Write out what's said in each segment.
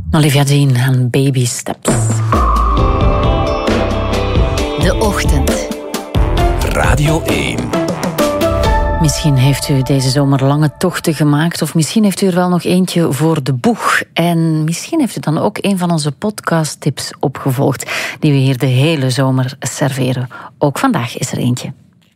Olivia Dean en Baby Steps. De Ochtend. Radio 1. Misschien heeft u deze zomer lange tochten gemaakt, of misschien heeft u er wel nog eentje voor de boeg. En misschien heeft u dan ook een van onze podcasttips opgevolgd, die we hier de hele zomer serveren. Ook vandaag is er eentje.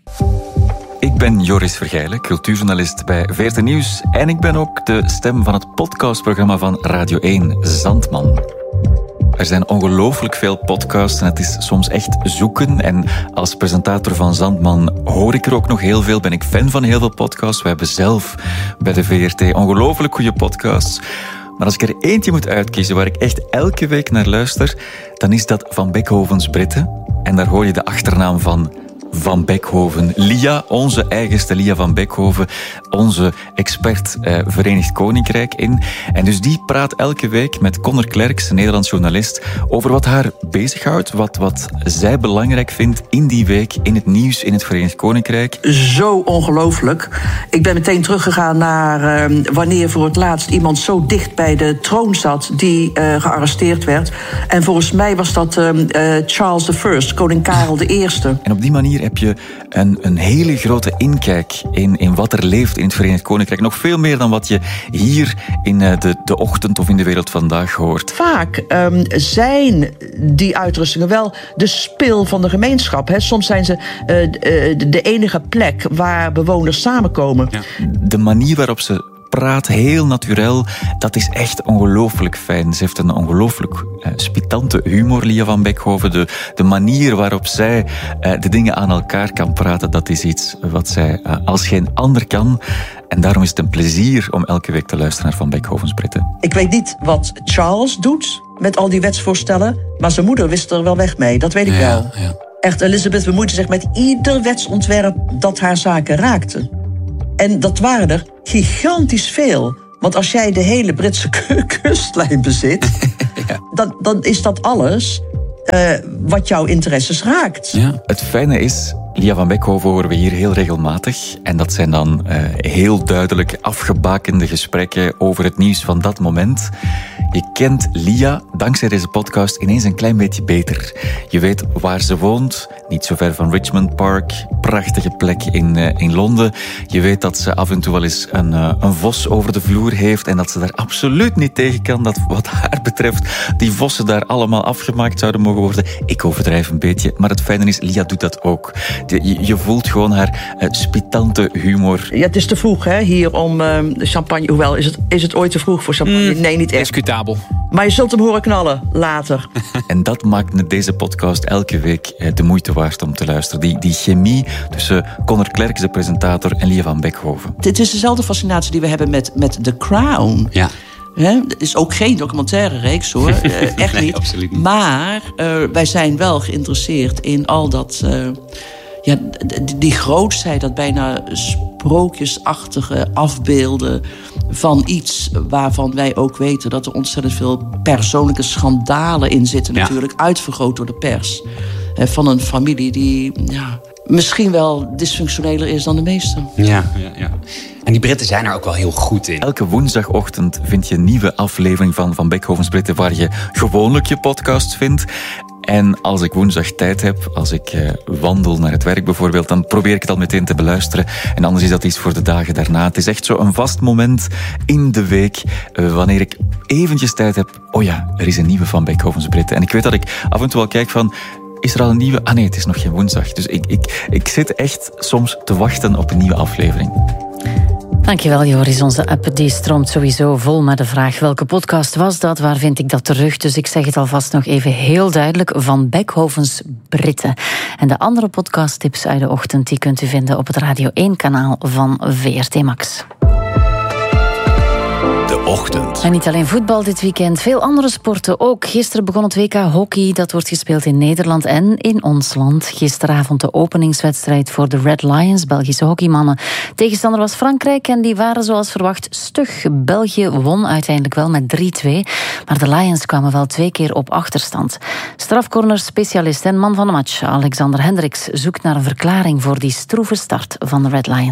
Ik ben Joris Vergijlen, cultuurjournalist bij VRT Nieuws. En ik ben ook de stem van het podcastprogramma van Radio 1, Zandman. Er zijn ongelooflijk veel podcasts en het is soms echt zoeken. En als presentator van Zandman hoor ik er ook nog heel veel. Ben ik fan van heel veel podcasts. We hebben zelf bij de VRT ongelooflijk goede podcasts. Maar als ik er eentje moet uitkiezen waar ik echt elke week naar luister, dan is dat Van Beckhovens Britten. En daar hoor je de achternaam van Beckhoven. Lia, onze eigenste Lia van Beckhoven, onze expert Verenigd Koninkrijk in. En dus die praat elke week met Conor Clerks, een Nederlands journalist, over wat haar bezighoudt, wat zij belangrijk vindt in die week, in het nieuws in het Verenigd Koninkrijk. Zo ongelooflijk. Ik ben meteen teruggegaan naar wanneer voor het laatst iemand zo dicht bij de troon zat die gearresteerd werd. En volgens mij was dat Charles I, koning Karel I. En op die manier heb je een hele grote inkijk in wat er leeft in het Verenigd Koninkrijk. Nog veel meer dan wat je hier in de ochtend of in de wereld vandaag hoort. Vaak zijn die uitrustingen wel de spil van de gemeenschap. Hè. Soms zijn ze de enige plek waar bewoners samenkomen. Ja. De manier waarop ze praat, heel naturel, dat is echt ongelooflijk fijn. Ze heeft een ongelooflijk spitante humor, Lia van Beckhoven. De manier waarop zij de dingen aan elkaar kan praten, dat is iets wat zij als geen ander kan. En daarom is het een plezier om elke week te luisteren naar Van Beckhovens Britten. Ik weet niet wat Charles doet met al die wetsvoorstellen, maar zijn moeder wist er wel weg mee, dat weet ik wel. Ja. Echt, Elizabeth bemoeide zich met ieder wetsontwerp dat haar zaken raakte. En dat waren er gigantisch veel. Want als jij de hele Britse kustlijn bezit, ja, dan is dat alles wat jouw interesses raakt. Ja. Het fijne is, Lia van Beckhoven horen we hier heel regelmatig. En dat zijn dan heel duidelijk afgebakende gesprekken over het nieuws van dat moment. Je kent Lia, dankzij deze podcast, ineens een klein beetje beter. Je weet waar ze woont, niet zo ver van Richmond Park. Prachtige plek in Londen. Je weet dat ze af en toe wel eens een vos over de vloer heeft en dat ze daar absoluut niet tegen kan dat wat haar betreft die vossen daar allemaal afgemaakt zouden mogen worden. Ik overdrijf een beetje, maar het fijne is, Lia doet dat ook. Je voelt gewoon haar spitante humor. Ja, het is te vroeg hè, hier om champagne. Hoewel, is het ooit te vroeg voor champagne? Nee, niet echt. Discutabel. Maar je zult hem horen knallen, later. En dat maakt deze podcast elke week de moeite waard om te luisteren. Die chemie tussen Conor Clerks, de presentator, en Lia van Beckhoven. Het is dezelfde fascinatie die we hebben met The Crown. Ja. Het is ook geen documentaire reeks, hoor. Echt nee, niet. Absoluut niet. Maar wij zijn wel geïnteresseerd in al dat die grootsheid, dat bijna sprookjesachtige afbeelden van iets waarvan wij ook weten dat er ontzettend veel persoonlijke schandalen in zitten, natuurlijk, uitvergroot door de pers. Van een familie die misschien wel dysfunctioneler is dan de meeste. Ja. En die Britten zijn er ook wel heel goed in. Elke woensdagochtend vind je een nieuwe aflevering van Beckhovens Britten, waar je gewoonlijk je podcast vindt. En als ik woensdag tijd heb, als ik wandel naar het werk bijvoorbeeld, dan probeer ik het al meteen te beluisteren. En anders is dat iets voor de dagen daarna. Het is echt zo een vast moment in de week, wanneer ik eventjes tijd heb. Oh ja, er is een nieuwe van Beckhovens Britten. En ik weet dat ik af en toe al kijk van, is er al een nieuwe? Ah nee, het is nog geen woensdag. Dus ik zit echt soms te wachten op een nieuwe aflevering. Dankjewel, Joris. Onze app die stroomt sowieso vol met de vraag: welke podcast was dat? Waar vind ik dat terug? Dus ik zeg het alvast nog even heel duidelijk: Van Beckhovens Britten. En de andere podcasttips uit de ochtend die kunt u vinden op het Radio 1-kanaal van VRT Max. De Ochtend. En niet alleen voetbal dit weekend, veel andere sporten ook. Gisteren begon het WK hockey, dat wordt gespeeld in Nederland en in ons land. Gisteravond de openingswedstrijd voor de Red Lions, Belgische hockeymannen. Tegenstander was Frankrijk en die waren zoals verwacht stug. België won uiteindelijk wel met 3-2, maar de Lions kwamen wel 2 keer op achterstand. Strafcorner-specialist en man van de match, Alexander Hendricks, zoekt naar een verklaring voor die stroeve start van de Red Lions.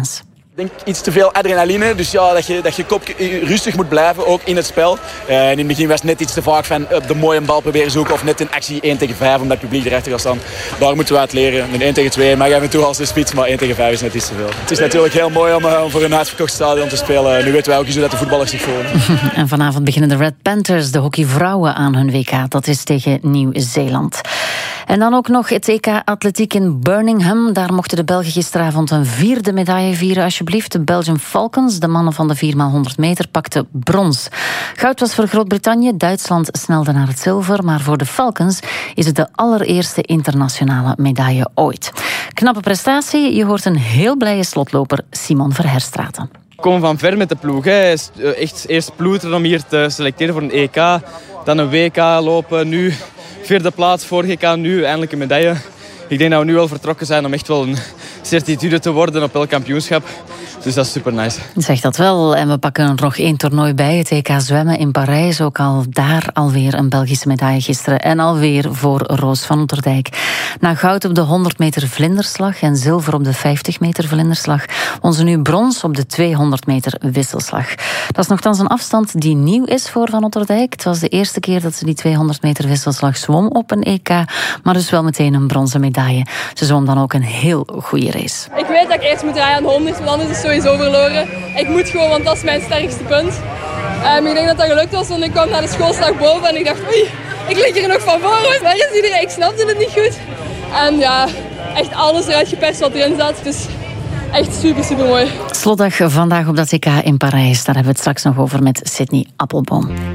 Ik denk iets te veel adrenaline, dus ja, dat je kop rustig moet blijven, ook in het spel. In het begin was het net iets te vaak van de mooie bal proberen zoeken of net een actie 1 tegen 5, omdat het publiek erachter gaat staan. Daar moeten we uit leren. Een 1 tegen 2 mag af en toe als de spits, maar 1 tegen 5 is net iets te veel. Het is natuurlijk heel mooi om voor een uitverkocht stadion te spelen. Nu weten wij ook eens hoe dat de voetballers zich voelen. En vanavond beginnen de Red Panthers, de hockeyvrouwen, aan hun WK. Dat is tegen Nieuw-Zeeland. En dan ook nog het EK Atletiek in Birmingham. Daar mochten de Belgen gisteravond een 4e medaille vieren, alsjeblieft. De Belgian Falcons, de mannen van de 4x100 meter, pakten brons. Goud was voor Groot-Brittannië, Duitsland snelde naar het zilver, maar voor de Falcons is het de allereerste internationale medaille ooit. Knappe prestatie, je hoort een heel blije slotloper, Simon Verherstraten. We komen van ver met de ploeg. Hè. Echt eerst ploeteren om hier te selecteren voor een EK, dan een WK lopen, nu 4e plaats, vorige EK, nu eindelijk een medaille. Ik denk dat we nu wel vertrokken zijn om echt wel een certitude te worden op elk kampioenschap. Dus dat is super nice. Zeg dat wel. En we pakken er nog 1 toernooi bij. Het EK zwemmen in Parijs. Ook al daar alweer een Belgische medaille gisteren. En alweer voor Roos van Otterdijk. Na goud op de 100 meter vlinderslag en zilver op de 50 meter vlinderslag, won ze nu brons op de 200 meter wisselslag. Dat is nogthans een afstand die nieuw is voor Van Otterdijk. Het was de eerste keer dat ze die 200 meter wisselslag zwom op een EK. Maar dus wel meteen een bronzen medaille. Ze zwom dan ook een heel goede race. Ik weet dat ik eerst moet rijden aan 100, want anders is het sowieso verloren. Ik moet gewoon, want dat is mijn sterkste punt. Ik denk dat dat gelukt was, want ik kwam naar de schoolslag boven en ik dacht, oei, ik lig hier nog van voor. Waar is iedereen? Ik snapte het niet goed. En ja, echt alles eruit geperst wat erin zat. Dus echt super, super mooi. Slotdag vandaag op dat EK in Parijs. Daar hebben we het straks nog over met Sydney Appelboom.